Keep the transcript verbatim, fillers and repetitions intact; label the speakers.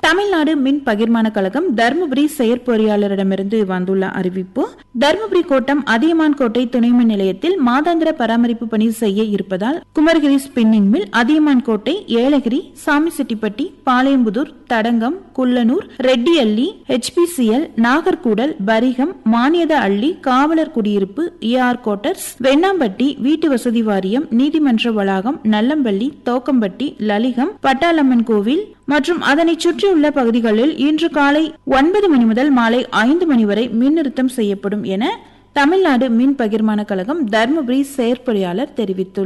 Speaker 1: தமிழ்நாடு மின் பகிர்மான கழகம் தருமபுரி செயற்பொறியாளரிடமிருந்து வந்துள்ள அறிவிப்பு. தருமபுரி கோட்டம் அதியமான் கோட்டை துணை மின் நிலையத்தில் மாதாந்திர பராமரிப்பு பணி செய்ய இருப்பதால் குமரகிரி ஸ்பின்னிங் மில், அதியமான் கோட்டை, Yelagiri, சாமிசெட்டிப்பட்டி, Palayamputhur, Thadangam, Kullanur, Rettiyalli, H P C L, Nagarkoodal, பரிகம், மானியத அள்ளி, காவலர் குடியிருப்பு, ஏ ஆர் கோட்டர்ஸ், வெண்ணாம்பட்டி, வீட்டு வசதி வாரியம், நீதிமன்ற வளாகம், நல்லம்பள்ளி, தோக்கம்பட்டி, லலிகம், பட்டாளம்மன் கோவில் மற்றும் அதனை சுற்றியுள்ள பகுதிகளில் இன்று காலை ஒன்பது மணி முதல் மாலை ஐந்து மணி வரை மின் நிறுத்தம் செய்யப்படும் என தமிழ்நாடு மின் பகிர்மான கழகம் தருமபுரி செயற்பொறியாளர் தெரிவித்துள்ளார்.